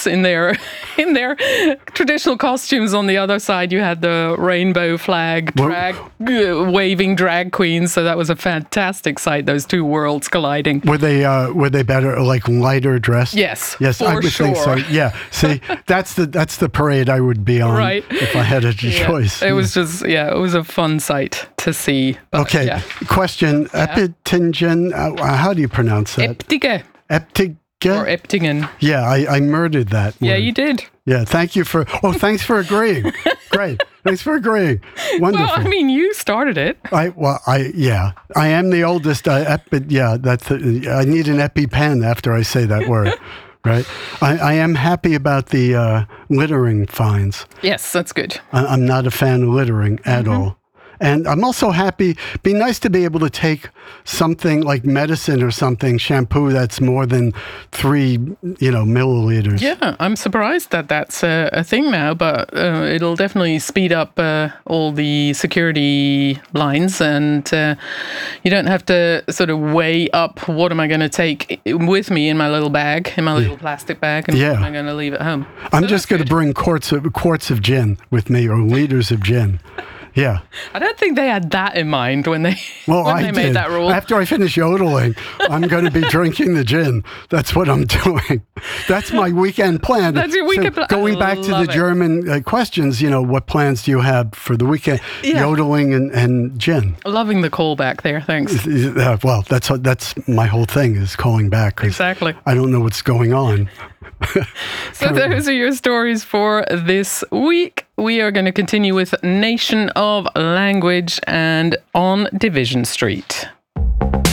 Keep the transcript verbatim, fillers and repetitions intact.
Scots in their in their traditional costumes. On the other side, you had the rainbow flag drag uh, waving drag queens. So that was a fantastic sight. Those two worlds colliding. Were they uh, were they better, like lighter dressed? Yes, yes, for I would sure. think so. Yeah, see, that's the that's the parade I would be on Right. if I had a Yeah. choice. It was just yeah, it was a fun sight to see. But, Okay, yeah. question: Eptingen. Uh, how do you pronounce that? Eptige Eptige. or Eptingen. Yeah, I, I murdered that. Yeah, word. you did. Yeah, thank you for. Oh, thanks for agreeing. Great, thanks for agreeing. Wonderful. Well, I mean, you started it. I well, I yeah, I am the oldest. Uh, epi, yeah, that's. Uh, I need an EpiPen after I say that word, right? I, I am happy about the uh, littering fines. Yes, that's good. I, I'm not a fan of littering at Mm-hmm. all. And I'm also happy, be nice to be able to take something like medicine or something, shampoo that's more than three, you know, milliliters. Yeah, I'm surprised that that's a, a thing now, but uh, it'll definitely speed up uh, all the security lines, and uh, you don't have to sort of weigh up what am I going to take with me in my little bag, in my little plastic bag, and Yeah. what am I going to leave at home. I'm So just that's going to good. bring quarts of, quarts of gin with me, or liters of gin. Yeah. I don't think they had that in mind when they Well, when I they did. made that rule. After I finish yodeling, I'm going to be drinking the gin. That's what I'm doing. That's my weekend plan. That's your weekend so plan. Going I back to the love it. German uh, questions, you know, what plans do you have for the weekend? Yeah. Yodeling and, and gin. Loving the call back there. Thanks. Uh, well, that's what, that's my whole thing is calling back. 'cause Exactly. I don't know what's going on. So those are your stories for this week. We are going to continue with Nation of Language and on Division Street.